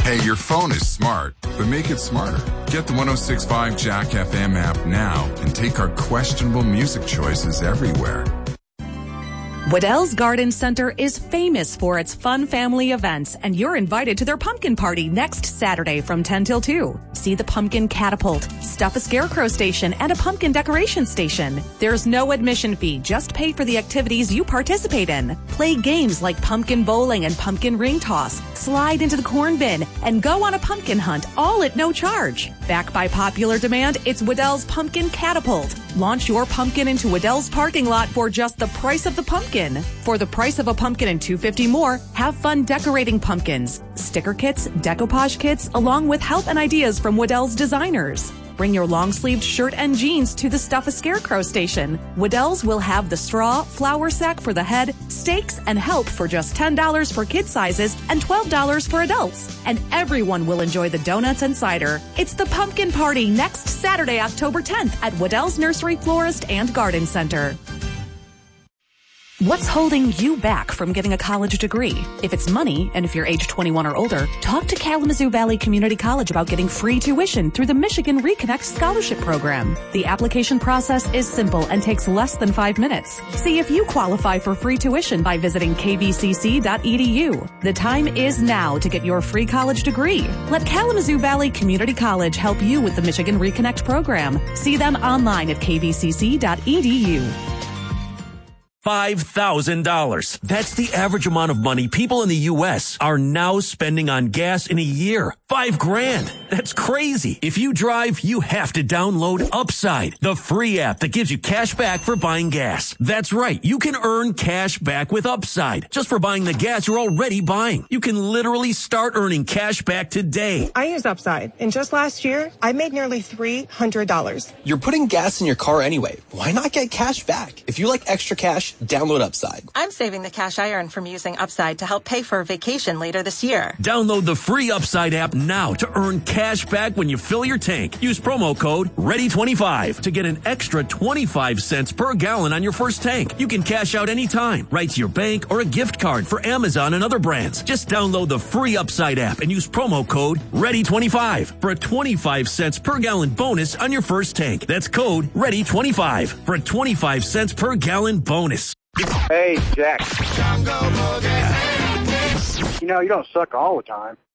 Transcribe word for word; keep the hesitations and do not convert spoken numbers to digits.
Hey, your phone is smart, but make it smarter. Get the one oh six point five Jack F M app now and take our questionable music choices everywhere. Waddell's Garden Center is famous for its fun family events, and you're invited to their pumpkin party next Saturday from ten till two. See the pumpkin catapult, stuff a scarecrow station, and a pumpkin decoration station. There's no admission fee, just pay for the activities you participate in. Play games like pumpkin bowling and pumpkin ring toss, slide into the corn bin, and go on a pumpkin hunt, all at no charge. Backed by popular demand, it's Waddell's Pumpkin Catapult. Launch your pumpkin into Waddell's parking lot for just the price of the pumpkin. For the price of a pumpkin and two hundred fifty dollars more, have fun decorating pumpkins, sticker kits, decoupage kits, along with help and ideas from Waddell's designers. Bring your long-sleeved shirt and jeans to the Stuff a Scarecrow station. Waddell's will have the straw, flour sack for the head, stakes, and help for just ten dollars for kid sizes and twelve dollars for adults. And everyone will enjoy the donuts and cider. It's the Pumpkin Party next Saturday, October tenth at Waddell's Nursery, Florist, and Garden Center. What's holding you back from getting a college degree? If it's money, and if you're age twenty-one or older, talk to Kalamazoo Valley Community College about getting free tuition through the Michigan Reconnect Scholarship Program. The application process is simple and takes less than five minutes. See if you qualify for free tuition by visiting k v c c dot e d u. The time is now to get your free college degree. Let Kalamazoo Valley Community College help you with the Michigan Reconnect Program. See them online at k v c c dot e d u. five thousand dollars. That's the average amount of money people in the U S are now spending on gas in a year. Five grand. That's crazy. If you drive, you have to download Upside, the free app that gives you cash back for buying gas. That's right. You can earn cash back with Upside just for buying the gas you're already buying. You can literally start earning cash back today. I use Upside, and just last year, I made nearly three hundred dollars. You're putting gas in your car anyway. Why not get cash back? If you like extra cash, download Upside. I'm saving the cash I earn from using Upside to help pay for a vacation later this year. Download the free Upside app now to earn cash back when you fill your tank. Use promo code ready twenty-five to get an extra twenty-five cents per gallon on your first tank. You can cash out anytime, right to your bank or a gift card for Amazon and other brands. Just download the free Upside app and use promo code ready twenty-five for a twenty-five cents per gallon bonus on your first tank. That's code ready twenty-five for a twenty-five cents per gallon bonus. Hey, Jack. You know, you don't suck all the time.